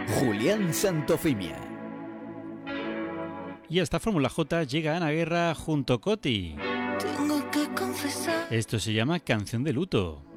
Julián Santofimia. Y hasta Fórmula J llega Ana Guerra junto a Coti. Tengo que confesar. Esto se llama Canción de Luto.